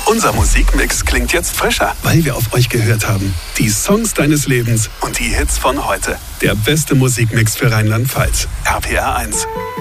Unser Musikmix klingt jetzt frischer, weil wir auf euch gehört haben. Die Songs deines Lebens und die Hits von heute. Der beste Musikmix für Rheinland-Pfalz. RPR 1.